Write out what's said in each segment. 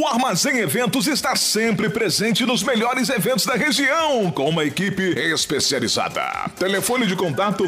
Armazém Eventos está sempre presente nos melhores eventos da região, com uma equipe especializada. Telefone de contato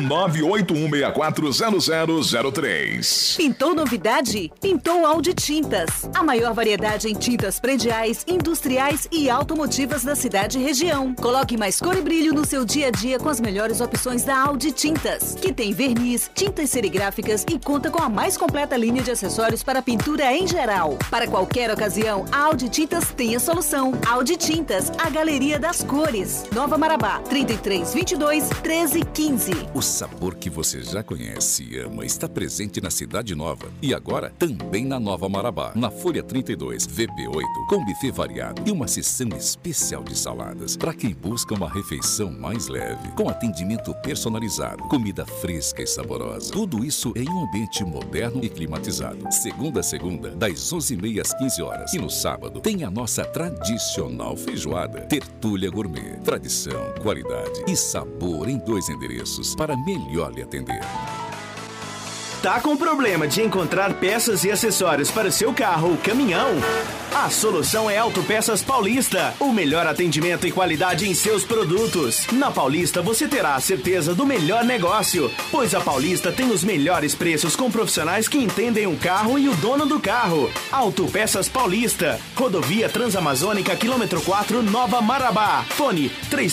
981640003. Pintou novidade? Pintou Audi Tintas. A maior variedade em tintas prediais, industriais e automotivas da cidade e região. Coloque mais cor e brilho no seu dia a dia com as melhores opções da Audi Tintas, que tem verniz, tintas serigráficas e conta com a mais completa linha de acessórios para pintura em geral. Para qualquer ocasião, a Audi Tintas tem a solução. Audi Tintas, a galeria das cores. Nova Marabá, 3322-1315. O sabor que você já conhece e ama está presente na Cidade Nova e agora também na Nova Marabá, na Folha 32, VP8, com buffet variado e uma seção especial de saladas para quem busca uma refeição mais leve, com atendimento personalizado, comida fresca e saborosa. Tudo isso em um ambiente moderno e climatizado. Segunda a segunda, das 11h30 às 15 horas. E no sábado tem a nossa tradicional feijoada. Tertúlia Gourmet. Tradição, qualidade e sabor em 2 endereços para melhor lhe atender. Tá com problema de encontrar peças e acessórios para o seu carro ou caminhão? A solução é Autopeças Paulista. O melhor atendimento e qualidade em seus produtos. Na Paulista você terá a certeza do melhor negócio, pois a Paulista tem os melhores preços com profissionais que entendem o carro e o dono do carro. Autopeças Paulista. Rodovia Transamazônica, quilômetro 4, Nova Marabá. Fone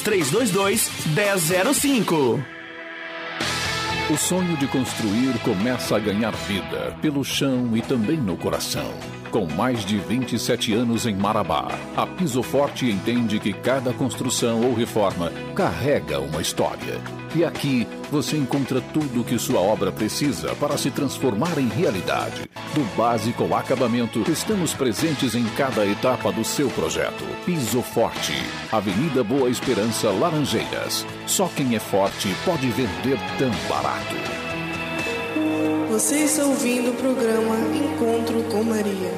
3322-1005. O sonho de construir começa a ganhar vida pelo chão e também no coração. Com mais de 27 anos em Marabá, a Piso Forte entende que cada construção ou reforma carrega uma história. E aqui você encontra tudo o que sua obra precisa para se transformar em realidade. Do básico ao acabamento, estamos presentes em cada etapa do seu projeto. Piso Forte, Avenida Boa Esperança, Laranjeiras. Só quem é forte pode vender tão barato. Você está ouvindo o programa Encontro com Maria.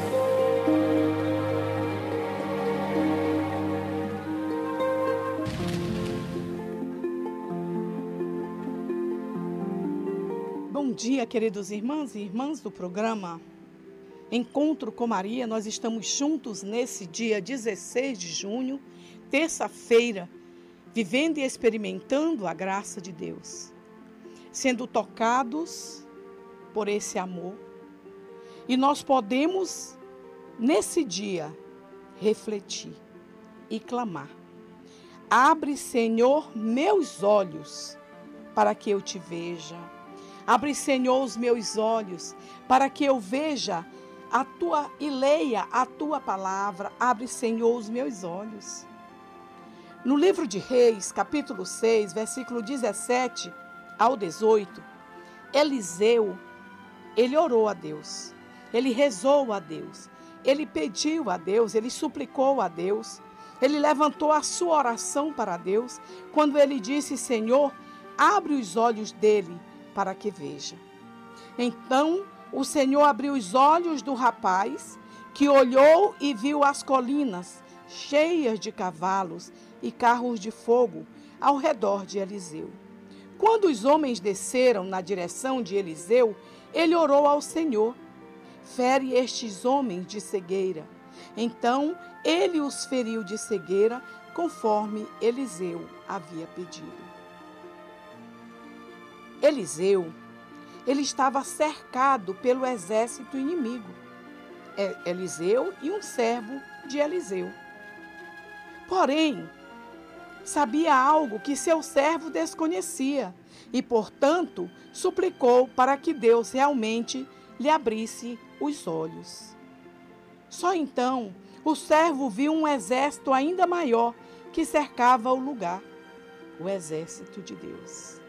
Bom dia, queridos irmãos e irmãs do programa Encontro com Maria. Nós estamos juntos nesse dia 16 de junho, terça-feira, vivendo e experimentando a graça de Deus, sendo tocados por esse amor. E nós podemos, nesse dia, refletir e clamar. Abre, Senhor, meus olhos para que eu te veja. Abre, Senhor, os meus olhos para que eu veja a tua e leia a tua palavra. Abre, Senhor, os meus olhos. No livro de Reis, capítulo 6, versículo 17 ao 18, Eliseu, ele orou a Deus, ele rezou a Deus, ele pediu a Deus, ele suplicou a Deus, ele levantou a sua oração para Deus, quando ele disse: Senhor, abre os olhos dele para que veja. Então, o Senhor abriu os olhos do rapaz, que olhou e viu as colinas cheias de cavalos e carros de fogo ao redor de Eliseu. Quando os homens desceram na direção de Eliseu, ele orou ao Senhor: fere estes homens de cegueira. Então, ele os feriu de cegueira, conforme Eliseu havia pedido. Eliseu, ele estava cercado pelo exército inimigo. Eliseu e um servo de Eliseu. Porém, sabia algo que seu servo desconhecia e, portanto, suplicou para que Deus realmente lhe abrisse os olhos. Só então o servo viu um exército ainda maior que cercava o lugar, o exército de Deus.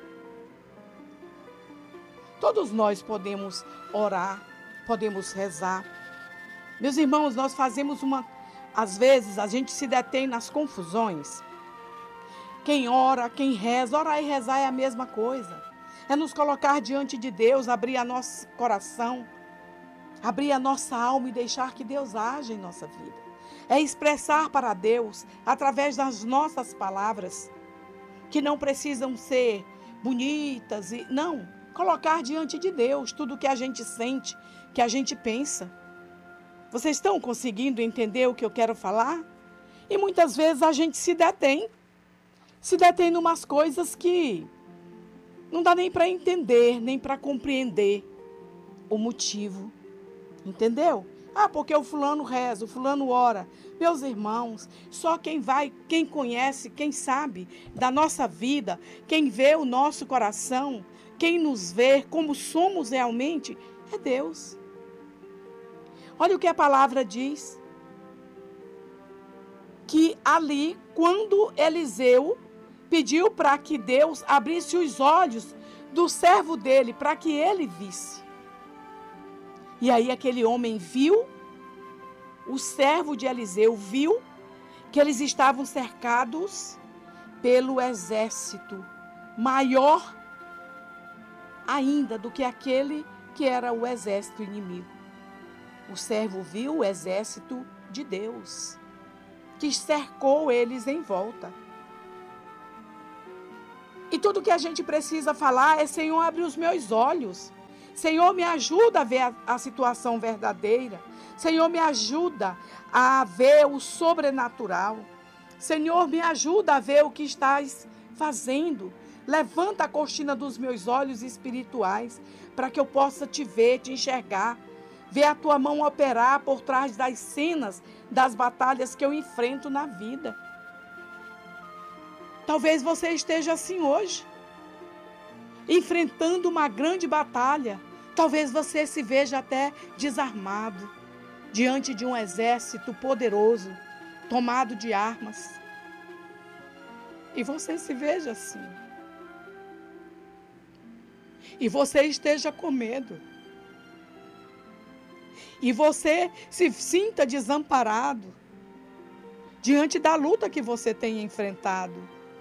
Todos nós podemos orar, podemos rezar. Meus irmãos, nós fazemos às vezes a gente se detém nas confusões. Quem ora, quem reza, orar e rezar é a mesma coisa. É nos colocar diante de Deus, abrir a nosso coração, abrir a nossa alma e deixar que Deus age em nossa vida. É expressar para Deus, através das nossas palavras, que não precisam ser bonitas, colocar diante de Deus tudo que a gente sente, que a gente pensa. Vocês estão conseguindo entender o que eu quero falar? E muitas vezes a gente se detém em umas coisas que não dá nem para entender, nem para compreender o motivo. Entendeu? Ah, porque o fulano reza, o fulano ora. Meus irmãos, só quem conhece, quem sabe da nossa vida, quem vê o nosso coração, quem nos vê como somos realmente, é Deus. Olha o que a palavra diz. Que ali, quando Eliseu pediu para que Deus abrisse os olhos do servo dele, para que ele visse. E aí aquele homem viu, o servo de Eliseu viu que eles estavam cercados pelo exército maior ainda do que aquele que era o exército inimigo. O servo viu o exército de Deus, que cercou eles em volta. E tudo que a gente precisa falar é: Senhor, abre os meus olhos. Senhor, me ajuda a ver a situação verdadeira. Senhor, me ajuda a ver o sobrenatural. Senhor, me ajuda a ver o que estás fazendo. Levanta a cortina dos meus olhos espirituais para que eu possa te ver, te enxergar. Ver a tua mão operar por trás das cenas das batalhas que eu enfrento na vida. Talvez você esteja assim hoje, enfrentando uma grande batalha. Talvez você se veja até desarmado, diante de um exército poderoso, tomado de armas. E você se veja assim. E você esteja com medo. E você se sinta desamparado diante da luta que você tem enfrentado.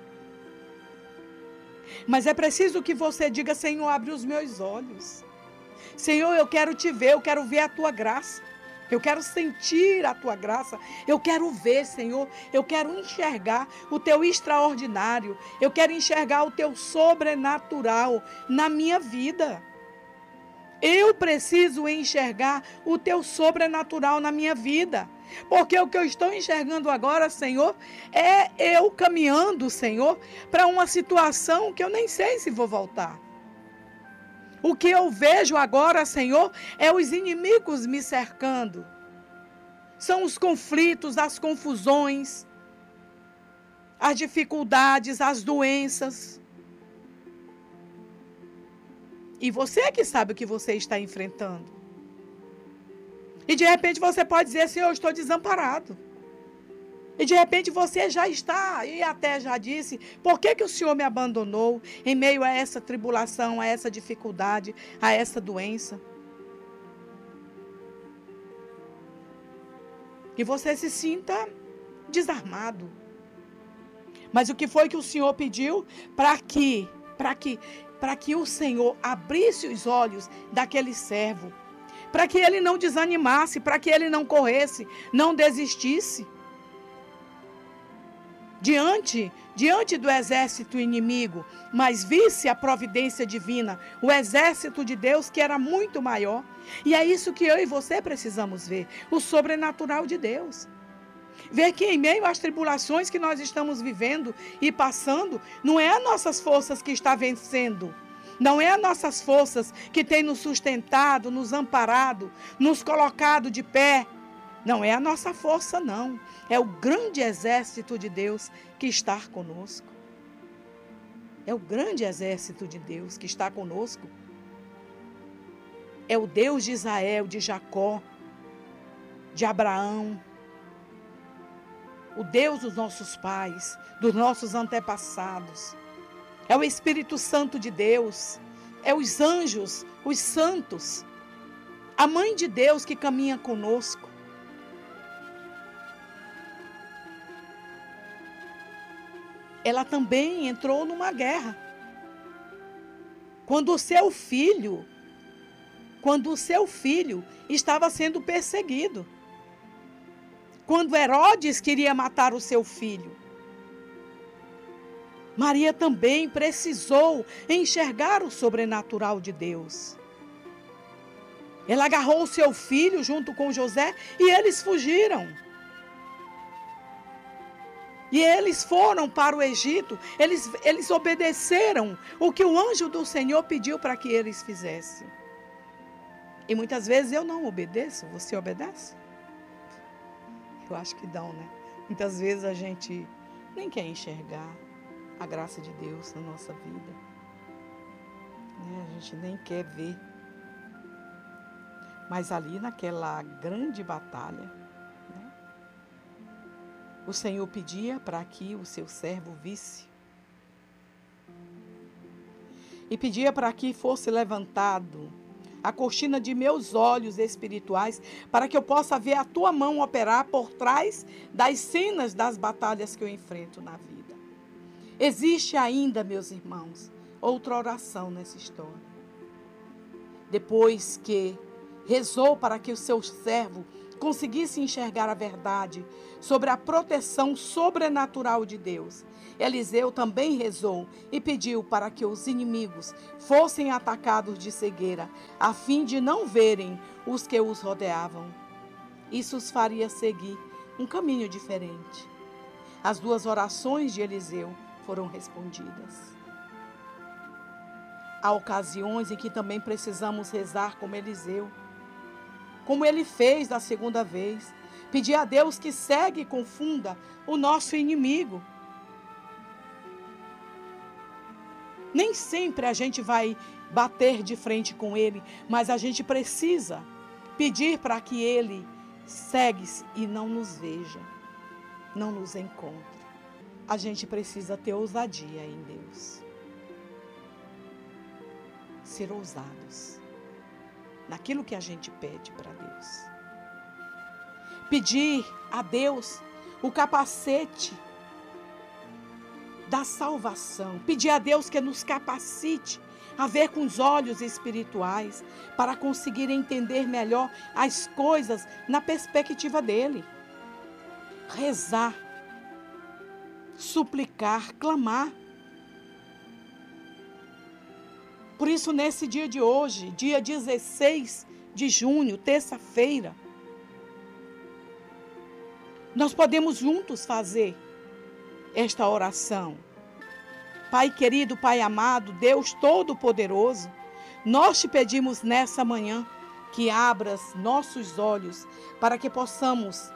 Mas é preciso que você diga: Senhor, abre os meus olhos. Senhor, eu quero te ver, eu quero ver a tua graça. Eu quero sentir a tua graça. Eu quero ver, Senhor. Eu quero enxergar o teu extraordinário. Eu quero enxergar o teu sobrenatural na minha vida. Eu preciso enxergar o teu sobrenatural na minha vida. Porque o que eu estou enxergando agora, Senhor, é eu caminhando, Senhor, para uma situação que eu nem sei se vou voltar. O que eu vejo agora, Senhor, é os inimigos me cercando. São os conflitos, as confusões, as dificuldades, as doenças. E você é que sabe o que você está enfrentando. E de repente você pode dizer: Senhor, eu estou desamparado. E de repente você já está, e até já disse: por que o Senhor me abandonou em meio a essa tribulação, a essa dificuldade, a essa doença? E você se sinta desarmado. Mas o que foi que o Senhor pediu? Para que o Senhor abrisse os olhos daquele servo, para que ele não desanimasse, para que ele não corresse, não desistisse. Diante do exército inimigo, mas visse a providência divina, o exército de Deus que era muito maior. E é isso que eu e você precisamos ver, o sobrenatural de Deus. Ver que em meio às tribulações que nós estamos vivendo e passando, não é as nossas forças que está vencendo. Não é as nossas forças que tem nos sustentado, nos amparado, nos colocado de pé. Não é a nossa força, não. É o grande exército de Deus que está conosco. É o grande exército de Deus que está conosco. É o Deus de Israel, de Jacó, de Abraão. O Deus dos nossos pais, dos nossos antepassados. É o Espírito Santo de Deus. É os anjos, os santos. A Mãe de Deus que caminha conosco. Ela também entrou numa guerra. Quando o seu filho estava sendo perseguido. Quando Herodes queria matar o seu filho. Maria também precisou enxergar o sobrenatural de Deus. Ela agarrou o seu filho junto com José e eles fugiram. E eles foram para o Egito, eles obedeceram o que o anjo do Senhor pediu para que eles fizessem. E muitas vezes eu não obedeço, você obedece? Eu acho que não, né? Muitas vezes a gente nem quer enxergar a graça de Deus na nossa vida. Né? A gente nem quer ver. Mas ali naquela grande batalha, o Senhor pedia para que o seu servo visse. E pedia para que fosse levantado a cortina de meus olhos espirituais, para que eu possa ver a tua mão operar por trás das cenas das batalhas que eu enfrento na vida. Existe ainda, meus irmãos, outra oração nessa história. Depois que rezou para que o seu servo conseguisse enxergar a verdade sobre a proteção sobrenatural de Deus, Eliseu também rezou e pediu para que os inimigos fossem atacados de cegueira, a fim de não verem os que os rodeavam. Isso os faria seguir um caminho diferente. As duas orações de Eliseu foram respondidas. Há ocasiões em que também precisamos rezar como Eliseu, como ele fez da segunda vez, pedir a Deus que cegue e confunda o nosso inimigo. Nem sempre a gente vai bater de frente com ele, mas a gente precisa pedir para que ele cegue-se e não nos veja, não nos encontre. A gente precisa ter ousadia em Deus. Ser ousados naquilo que a gente pede para Deus. Pedir a Deus o capacete da salvação. Pedir a Deus que nos capacite a ver com os olhos espirituais para conseguir entender melhor as coisas na perspectiva dele. Rezar, suplicar, clamar. Por isso, nesse dia de hoje, dia 16 de junho, terça-feira, nós podemos juntos fazer esta oração. Pai querido, Pai amado, Deus Todo-Poderoso, nós te pedimos nessa manhã que abras nossos olhos para que possamos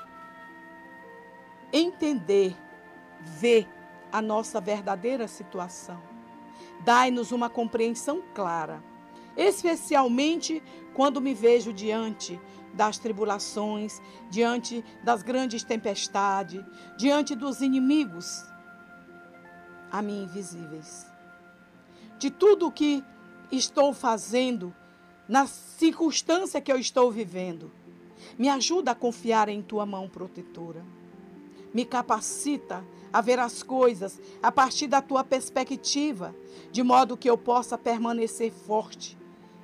entender, ver a nossa verdadeira situação. Dai-nos uma compreensão clara, especialmente quando me vejo diante das tribulações, diante das grandes tempestades, diante dos inimigos a mim invisíveis. De tudo o que estou fazendo, na circunstância que eu estou vivendo, me ajuda a confiar em tua mão protetora. Me capacita a ver as coisas a partir da tua perspectiva, de modo que eu possa permanecer forte,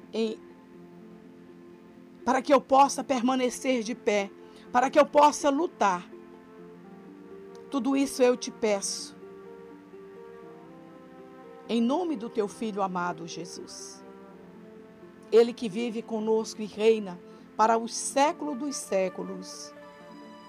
para que eu possa permanecer de pé, para que eu possa lutar. Tudo isso eu te peço, em nome do teu Filho amado Jesus. Ele que vive conosco e reina para os séculos dos séculos.